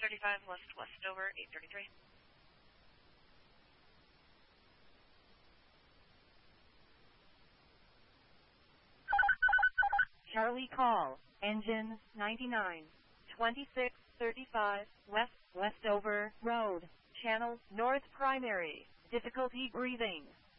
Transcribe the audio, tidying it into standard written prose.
35 West Westover, 833. Charlie call, engine 99, 2635 West Westover Road, channel north primary, difficulty breathing.